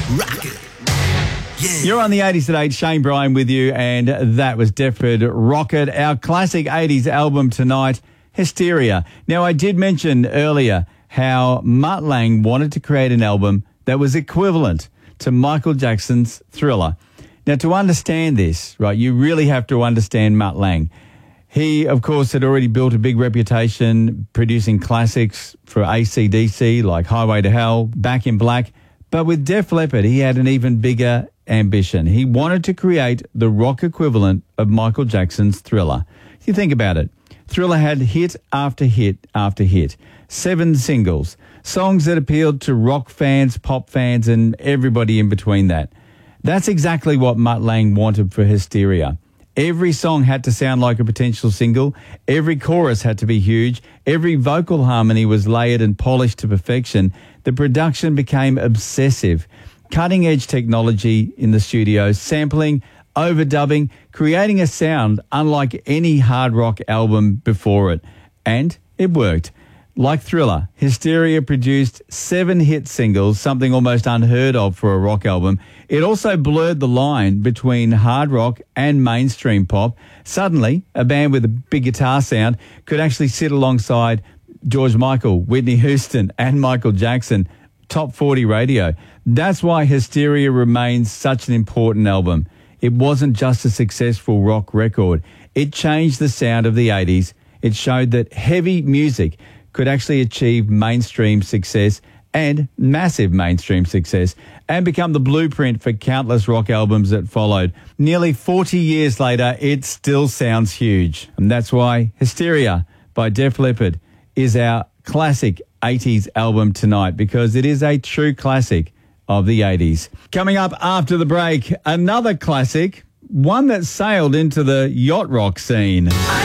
Rock it. Yeah. You're on the 80s at 8. Shane Bryan with you, and that was Def Leppard Rocket, our classic 80s album tonight, Hysteria. Now, I did mention earlier how Mutt Lange wanted to create an album that was equivalent to Michael Jackson's Thriller. Now, to understand this, right, you really have to understand Mutt Lange. He, of course, had already built a big reputation producing classics for AC/DC like Highway to Hell, Back in Black. But with Def Leppard, he had an even bigger ambition. He wanted to create the rock equivalent of Michael Jackson's Thriller. If you think about it, Thriller had hit after hit after hit, 7 singles, songs that appealed to rock fans, pop fans, and everybody in between that. That's exactly what Mutt Lange wanted for Hysteria. Every song had to sound like a potential single. Every chorus had to be huge. Every vocal harmony was layered and polished to perfection. The production became obsessive. Cutting-edge technology in the studio, sampling, overdubbing, creating a sound unlike any hard rock album before it. And it worked. Like Thriller, Hysteria produced 7 hit singles, something almost unheard of for a rock album. It also blurred the line between hard rock and mainstream pop. Suddenly, a band with a big guitar sound could actually sit alongside George Michael, Whitney Houston, and Michael Jackson. Top 40 radio. That's why Hysteria remains such an important album. It wasn't just a successful rock record. It changed the sound of the 80s. It showed that heavy music could actually achieve mainstream success and massive mainstream success and become the blueprint for countless rock albums that followed. Nearly 40 years later, it still sounds huge. And that's why Hysteria by Def Leppard is our classic 80s album tonight, because it is a true classic of the 80s. Coming up after the break, another classic, one that sailed into the yacht rock scene.